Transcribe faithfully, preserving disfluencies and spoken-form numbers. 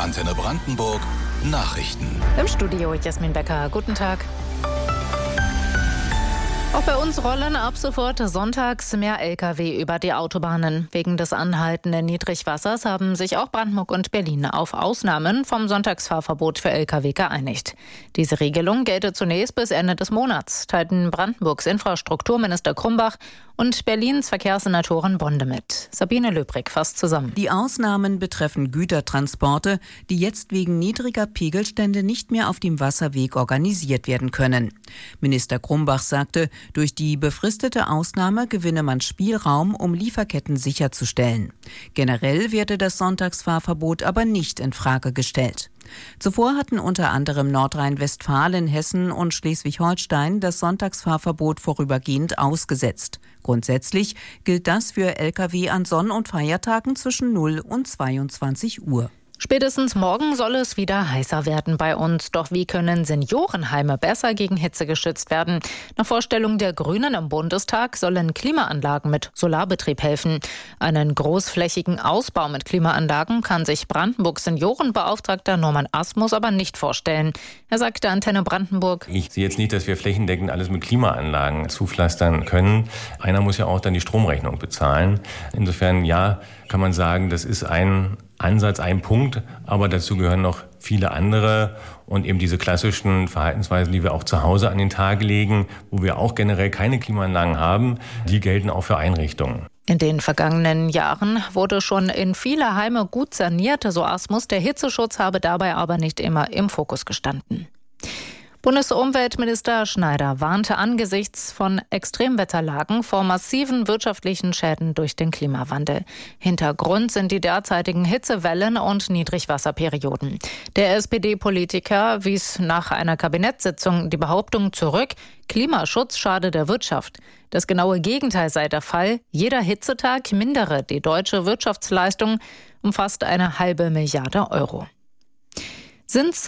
Antenne Brandenburg Nachrichten. Im Studio Jasmin Becker. Guten Tag. Auch bei uns rollen ab sofort sonntags mehr L K W über die Autobahnen. Wegen des anhaltenden Niedrigwassers haben sich auch Brandenburg und Berlin auf Ausnahmen vom Sonntagsfahrverbot für L K W geeinigt. Diese Regelung gelte zunächst bis Ende des Monats, teilten Brandenburgs Infrastrukturminister Krumbach und Berlins Verkehrssenatorin Bonde mit. Sabine Löbrig fasst zusammen. Die Ausnahmen betreffen Gütertransporte, die jetzt wegen niedriger Pegelstände nicht mehr auf dem Wasserweg organisiert werden können. Minister Krumbach sagte, durch die befristete Ausnahme gewinne man Spielraum, um Lieferketten sicherzustellen. Generell werde das Sonntagsfahrverbot aber nicht in Frage gestellt. Zuvor hatten unter anderem Nordrhein-Westfalen, Hessen und Schleswig-Holstein das Sonntagsfahrverbot vorübergehend ausgesetzt. Grundsätzlich gilt das für L K W an Sonn- und Feiertagen zwischen null und zweiundzwanzig Uhr. Spätestens morgen soll es wieder heißer werden bei uns. Doch wie können Seniorenheime besser gegen Hitze geschützt werden? Nach Vorstellung der Grünen im Bundestag sollen Klimaanlagen mit Solarbetrieb helfen. Einen großflächigen Ausbau mit Klimaanlagen kann sich Brandenburgs Seniorenbeauftragter Norman Asmus aber nicht vorstellen. Er sagte Antenne Brandenburg: Ich sehe jetzt nicht, dass wir flächendeckend alles mit Klimaanlagen zupflastern können. Einer muss ja auch dann die Stromrechnung bezahlen. Insofern, ja, kann man sagen, das ist ein Ansatz, ein Punkt, aber dazu gehören noch viele andere und eben diese klassischen Verhaltensweisen, die wir auch zu Hause an den Tag legen, wo wir auch generell keine Klimaanlagen haben, die gelten auch für Einrichtungen. In den vergangenen Jahren wurde schon in viele Heime gut saniert, so Asmus. Der Hitzeschutz habe dabei aber nicht immer im Fokus gestanden. Bundesumweltminister Schneider warnte angesichts von Extremwetterlagen vor massiven wirtschaftlichen Schäden durch den Klimawandel. Hintergrund sind die derzeitigen Hitzewellen und Niedrigwasserperioden. Der S P D-Politiker wies nach einer Kabinettssitzung die Behauptung zurück, Klimaschutz schade der Wirtschaft. Das genaue Gegenteil sei der Fall. Jeder Hitzetag mindere die deutsche Wirtschaftsleistung um fast eine halbe Milliarde Euro. Sind